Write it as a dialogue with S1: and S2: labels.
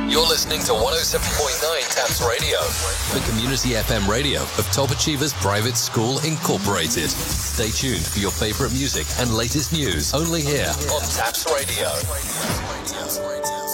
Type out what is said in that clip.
S1: You're listening to 107.9 Taps Radio, the community FM radio of Top Achievers Private School Incorporated. Stay tuned for your favorite music and latest news only here on Taps Radio.